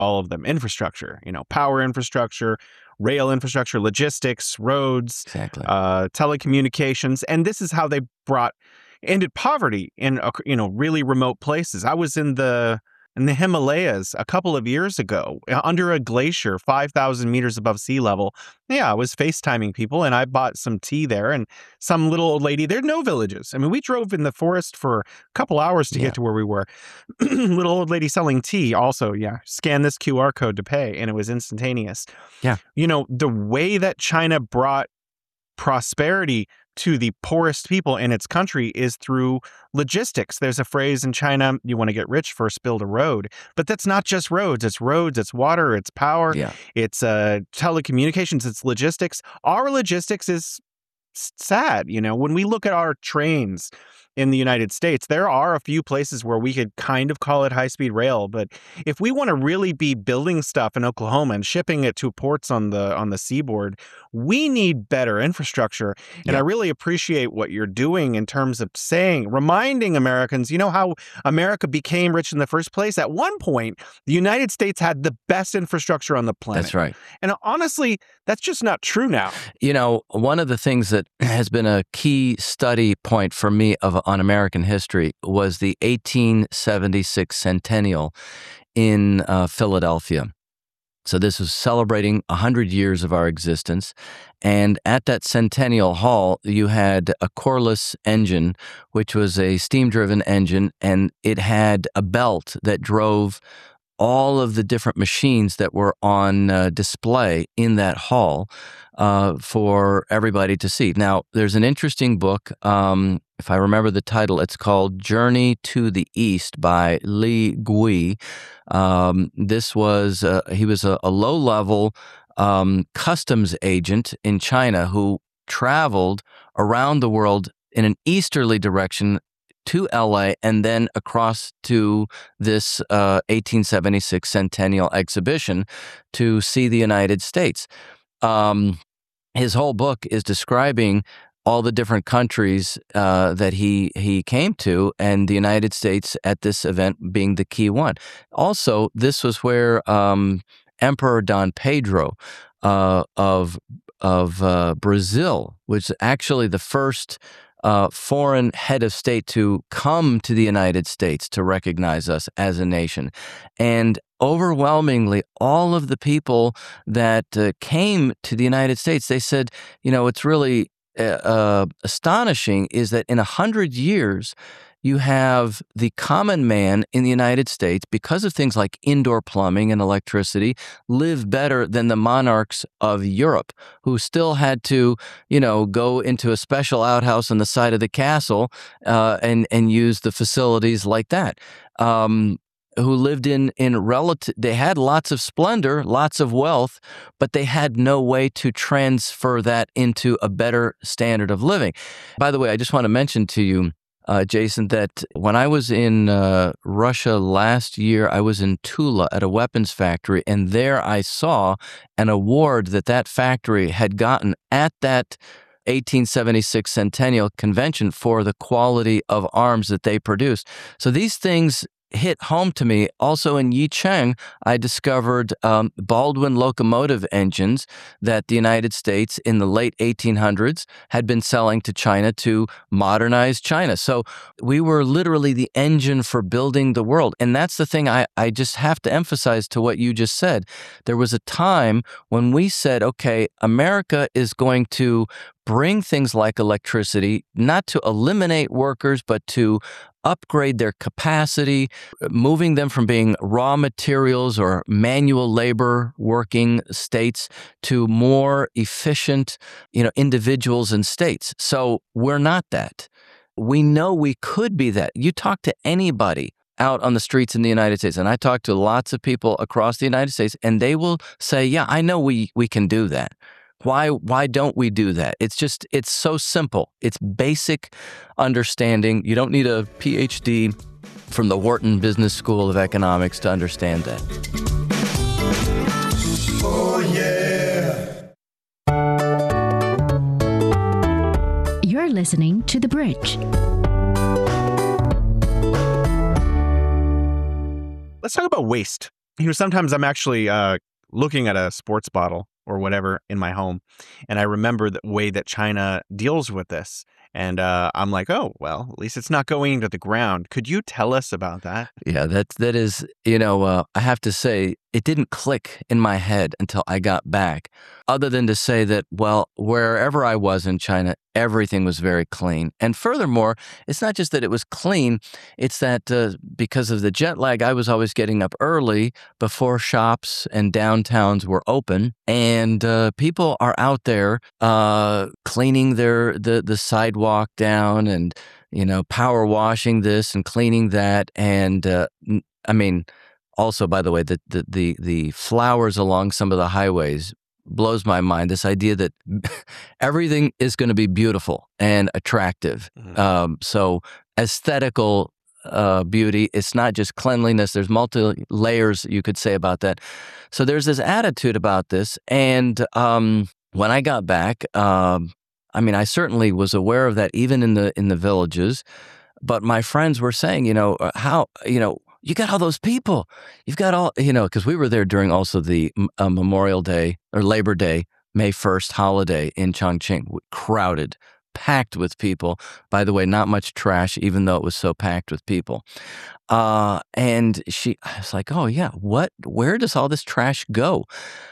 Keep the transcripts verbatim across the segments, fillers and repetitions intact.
all of them. Infrastructure, you know, power infrastructure, rail infrastructure, logistics, roads, Exactly. uh, telecommunications. And this is how they brought ended poverty in, uh, you know, really remote places. I was in the in the Himalayas a couple of years ago, uh, under a glacier, five thousand meters above sea level. Yeah, I was FaceTiming people, and I bought some tea there, and some little old lady. There are no villages. I mean, we drove in the forest for a couple hours to Yeah. get to where we were. Little old lady selling tea. Also, yeah, scan this Q R code to pay, and it was instantaneous. Yeah. You know, the way that China brought prosperity to the poorest people in its country is through logistics. There's a phrase in China, you want to get rich, first build a road. But that's not just roads. It's roads, it's water, it's power, Yeah. it's uh, telecommunications, it's logistics. Our logistics is s- sad. You know, when we look at our trains in the United States, there are a few places where we could kind of call it high-speed rail. But if we want to really be building stuff in Oklahoma and shipping it to ports on the on the seaboard, we need better infrastructure. And Yeah. I really appreciate what you're doing in terms of saying, reminding Americans, you know how America became rich in the first place? At one point, the United States had the best infrastructure on the planet. That's right. And honestly, that's just not true now. You know, one of the things that has been a key study point for me of on American history was the eighteen seventy-six centennial in uh, Philadelphia. So this was celebrating one hundred years of our existence. And at that Centennial Hall, you had a Corliss engine, which was a steam-driven engine, and it had a belt that drove all of the different machines that were on uh, display in that hall uh, for everybody to see. Now, there's an interesting book. Um, if I remember the title, it's called Journey to the East by Li Gui. Um, this was, uh, he was a, a low-level um, customs agent in China who traveled around the world in an easterly direction to L A and then across to this uh, eighteen seventy-six Centennial exhibition to see the United States. Um, his whole book is describing all the different countries uh, that he he came to, and the United States at this event being the key one. Also, this was where um, Emperor Dom Pedro uh, of of uh, Brazil was actually the first Uh, foreign head of state to come to the United States to recognize us as a nation. And overwhelmingly, all of the people that uh, came to the United States, they said, you know, it's really uh, uh, astonishing is that in a hundred years, you have the common man in the United States, because of things like indoor plumbing and electricity, live better than the monarchs of Europe, who still had to, you know, go into a special outhouse on the side of the castle uh, and and use the facilities like that. Um, who lived in in relative, they had lots of splendor, lots of wealth, but they had no way to transfer that into a better standard of living. By the way, I just want to mention to you, Uh, Jason, that when I was in uh, Russia last year, I was in Tula at a weapons factory, and there I saw an award that that factory had gotten at that eighteen seventy-six Centennial Convention for the quality of arms that they produced. So these things hit home to me. Also in Yicheng, I discovered um, Baldwin locomotive engines that the United States in the late eighteen hundreds had been selling to China to modernize China. So we were literally the engine for building the world. And that's the thing I, I just have to emphasize to what you just said. There was a time when we said, okay, America is going to bring things like electricity, not to eliminate workers, but to upgrade their capacity, moving them from being raw materials or manual labor working states to more efficient, you know, individuals and states. So we're not that. We know we could be that. You talk to anybody out on the streets in the United States, and I talk to lots of people across the United States, and they will say, yeah, I know we we can do that. Why why don't we do that? It's just, it's so simple. It's basic understanding. You don't need a P H D from the Wharton Business School of Economics to understand that. Oh, yeah. You're listening to The Bridge. Let's talk about waste. you know, sometimes I'm actually uh, looking at a sports bottle or whatever in my home, and I remember the way that China deals with this. And uh, I'm like, oh, well, at least it's not going into the ground. Could you tell us about that? Yeah, that that is, you know, uh, I have to say, it didn't click in my head until I got back, other than to say that, well, wherever I was in China, everything was very clean. And furthermore, it's not just that it was clean, it's that uh, because of the jet lag, I was always getting up early before shops and downtowns were open, and uh, people are out there uh, cleaning their the the sidewalk down and, you know, power washing this and cleaning that. And uh, n- I mean, also, by the way, the, the the the flowers along some of the highways blows my mind. This idea that everything is going to be beautiful and attractive. Mhm. Um, so aesthetical uh, beauty. It's not just cleanliness. There's multi layers you could say about that. So there's this attitude about this. And um, when I got back, um, I mean, I certainly was aware of that even in the in the villages. But my friends were saying, you know, uh, how, you know, you got all those people. You've got all, you know, because we were there during also the m- uh, Memorial Day or Labor Day, May first holiday in Chongqing, w- crowded, packed with people. By the way, not much trash, even though it was so packed with people. Uh, and she, I was like, oh yeah, what, where does all this trash go?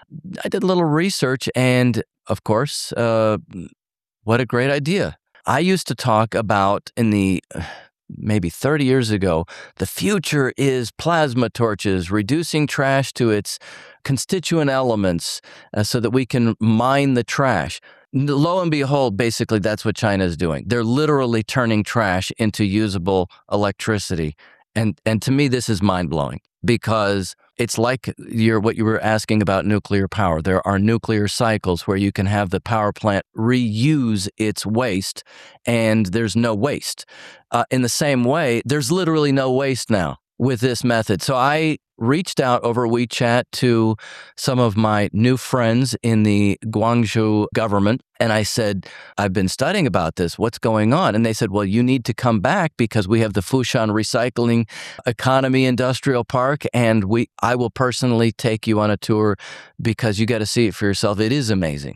I did a little research and of course, uh, what a great idea. I used to talk about in the uh, maybe thirty years ago, the future is plasma torches, reducing trash to its constituent elements uh, so that we can mine the trash. N- Lo and behold, basically, that's what China is doing. They're literally turning trash into usable electricity. And, and to me, this is mind blowing because it's like you're, what you were asking about nuclear power. There are nuclear cycles where you can have the power plant reuse its waste and there's no waste. Uh, in the same way, there's literally no waste now with this method. So I reached out over WeChat to some of my new friends in the Guangzhou government, and I said, I've been studying about this. What's going on? And they said, well, you need to come back because we have the Fushan Recycling Economy Industrial Park, and we I will personally take you on a tour because you got to see it for yourself. It is amazing.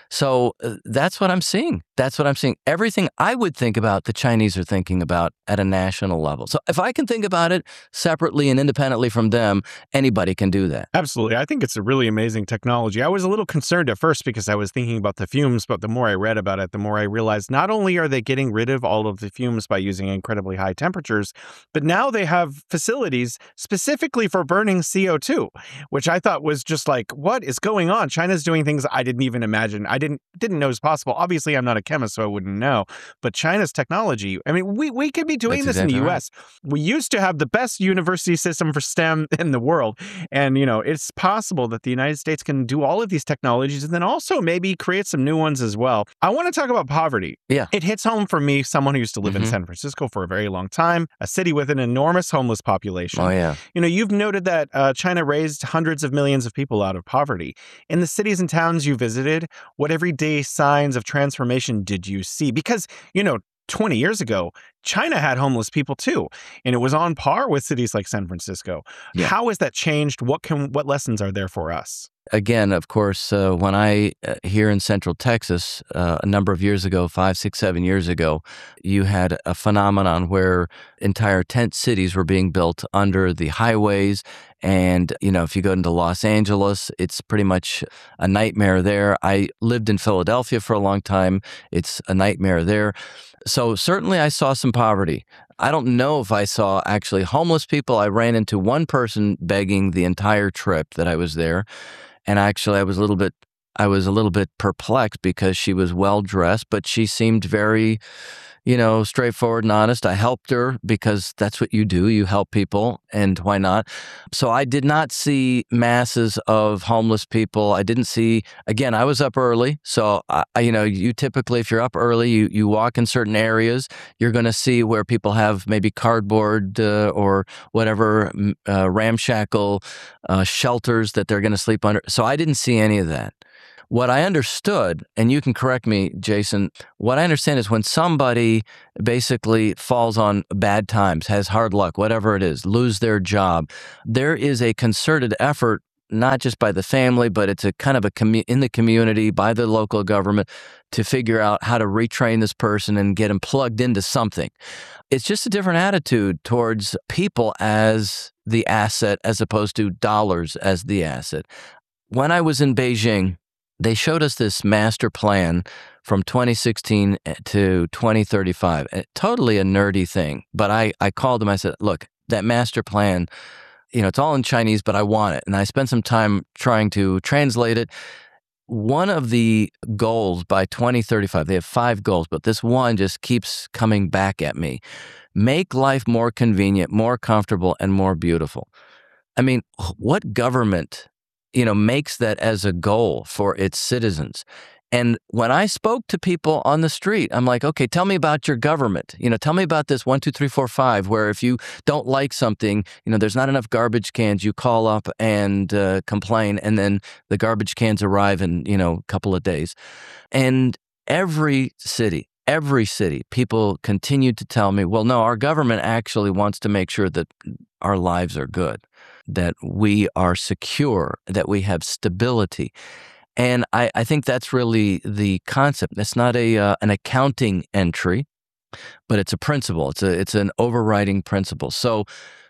So uh, that's what I'm seeing. That's what I'm seeing. Everything I would think about, the Chinese are thinking about at a national level. So if I can think about it separately and independently from them, anybody can do that. Absolutely. I think it's a really amazing technology. I was a little concerned at first because I was thinking about the fumes, but the more I read about it, the more I realized not only are they getting rid of all of the fumes by using incredibly high temperatures, but now they have facilities specifically for burning C O two, which I thought was just like, what is going on? China's doing things I didn't even imagine. I didn't didn't know was possible. Obviously, I'm not a chemist, so I wouldn't know. But China's technology, I mean, we, we could be doing That's this in the exactly right. U S. We used to have the best university system for STEM in the world. And, you know, it's possible that the United States can do all of these technologies and then also maybe create some new ones as well. I want to talk about poverty. Yeah. It hits home for me, someone who used to live in Mhm. San Francisco for a very long time, a city with an enormous homeless population. Oh, yeah. You know, you've noted that uh, China raised hundreds of millions of people out of poverty. In the cities and towns you visited, what everyday signs of transformation did you see? Because, you know, twenty years ago, China had homeless people too, and it was on par with cities like San Francisco. Yeah. How has that changed? What can what lessons are there for us? Again, of course, uh, when I, uh, here in Central Texas, uh, a number of years ago, five, six, seven years ago, you had a phenomenon where entire tent cities were being built under the highways. And, you know, if you go into Los Angeles, it's pretty much a nightmare there. I lived in Philadelphia for a long time. It's a nightmare there. So certainly I saw some poverty. I don't know if I saw actually homeless people. I ran into one person begging the entire trip that I was there. And actually, I was a little bit, I was a little bit perplexed because she was well dressed, but she seemed very, you know, straightforward and honest. I helped her because that's what you do. You help people, and why not? So I did not see masses of homeless people. I didn't see, again, I was up early. So, I, I- you know, you typically, if you're up early, you, you walk in certain areas, you're going to see where people have maybe cardboard uh, or whatever m- uh, ramshackle uh, shelters that they're going to sleep under. So I didn't see any of that. What I understood, and you can correct me, Jason, what I understand is when somebody basically falls on bad times, has hard luck, whatever it is, lose their job, there is a concerted effort, not just by the family, but it's a kind of a commu- in the community, by the local government, to figure out how to retrain this person and get them plugged into something. It's just a different attitude towards people as the asset as opposed to dollars as the asset. When I was in Beijing, they showed us this master plan from twenty sixteen to twenty thirty-five. Totally a nerdy thing. But I, I called them. I said, look, that master plan, you know, it's all in Chinese, but I want it. And I spent some time trying to translate it. One of the goals by twenty thirty-five, they have five goals, but this one just keeps coming back at me. Make life more convenient, more comfortable, and more beautiful. I mean, what government, you know, makes that as a goal for its citizens? And when I spoke to people on the street, I'm like, okay, tell me about your government. You know, tell me about this one, two, three, four, five, where if you don't like something, you know, there's not enough garbage cans, you call up and uh, complain, and then the garbage cans arrive in, you know, a couple of days. And every city, every city, people continue to tell me, well, no, our government actually wants to make sure that our lives are good, that we are secure, that we have stability. And I, I think that's really the concept. It's not a uh, an accounting entry, but it's a principle. It's a it's an overriding principle. So,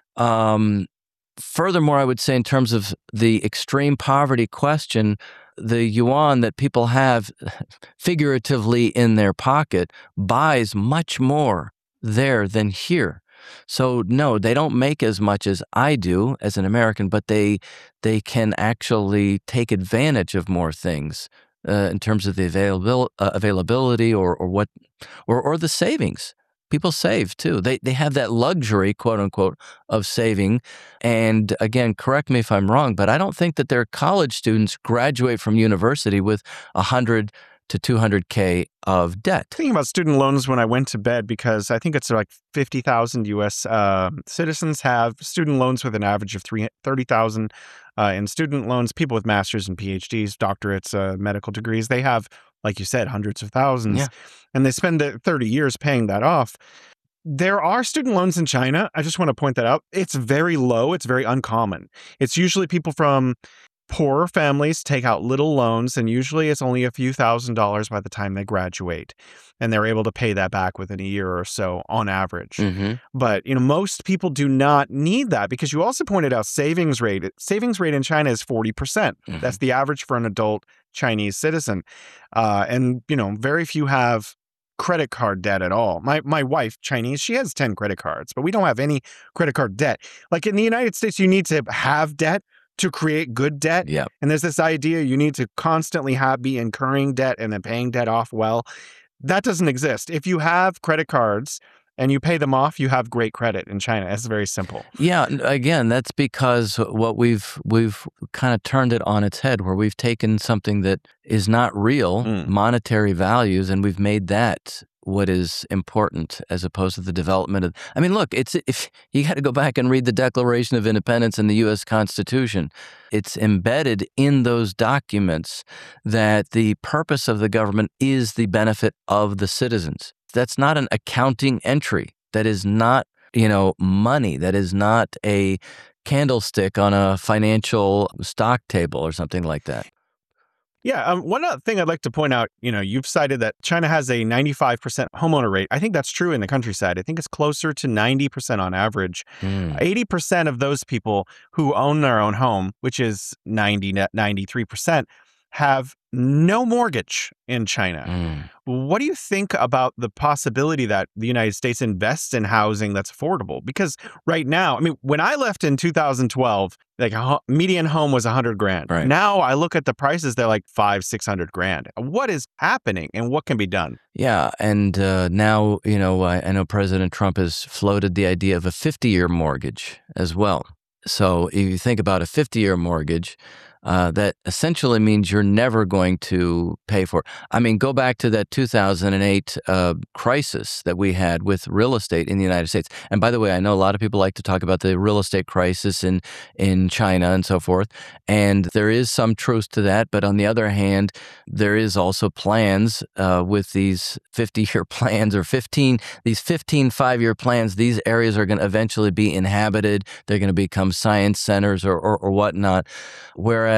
um, furthermore, I would say in terms of the extreme poverty question, the yuan that people have figuratively in their pocket buys much more there than here. So no, they don't make as much as I do as an American, but they they can actually take advantage of more things uh, in terms of the availability, uh, availability or or what or or the savings. People save too. They they have that luxury, quote unquote, of saving. And again, correct me if I'm wrong, but I don't think that their college students graduate from university with a hundred to two hundred K of debt. Thinking about student loans when I went to bed, because I think it's like fifty thousand U S uh, citizens have student loans with an average of thirty thousand uh, in student loans. People with masters and P H Ds, doctorates, uh, medical degrees, they have, like you said, hundreds of thousands. Yeah. And they spend the thirty years paying that off. There are student loans in China. I just want to point that out. It's very low. It's very uncommon. It's usually people from poorer families take out little loans, and usually it's only a few thousand dollars by the time they graduate, and they're able to pay that back within a year or so on average. Mm-hmm. But, you know, most people do not need that, because you also pointed out savings rate. Savings rate in China is forty percent. Mm-hmm. That's the average for an adult Chinese citizen. Uh, and, you know, very few have credit card debt at all. My my wife, Chinese, she has ten credit cards, but we don't have any credit card debt. Like in the United States, you need to have debt to create good debt. Yeah. And there's this idea you need to constantly have be incurring debt and then paying debt off well. That doesn't exist. If you have credit cards and you pay them off, you have great credit in China. It's very simple. Yeah, again, that's because what we've we've kind of turned it on its head, where we've taken something that is not real, Mm. monetary values, and we've made that what is important as opposed to the development of. I mean, look, it's if you got to go back and read the Declaration of Independence and the U S Constitution. It's embedded in those documents that the purpose of the government is the benefit of the citizens. That's not an accounting entry. That is not, you know, money. That is not a candlestick on a financial stock table or something like that. Yeah, um, one other thing I'd like to point out, you know, you've cited that China has a ninety-five percent homeowner rate. I think that's true in the countryside. I think it's closer to ninety percent on average. Mm. eighty percent of those people who own their own home, which is ninety, ninety-three percent, have no mortgage in China. Mm. What do you think about the possibility that the United States invests in housing that's affordable? Because right now, I mean, when I left in two thousand twelve, like a ho- median home was a hundred grand. Right. Now I look at the prices; they're like five, six hundred grand. What is happening, and what can be done? Yeah, and uh, now, you know, I, I know President Trump has floated the idea of a fifty-year mortgage as well. So if you think about a fifty-year mortgage, uh, that essentially means you're never going to pay for it. I mean, go back to that two thousand eight uh, crisis that we had with real estate in the United States. And by the way, I know a lot of people like to talk about the real estate crisis in, in China and so forth. And there is some truth to that. But on the other hand, there is also plans uh, with these fifty-year plans or fifteen, these fifteen five-year plans. These areas are going to eventually be inhabited. They're going to become science centers or, or, or whatnot. Whereas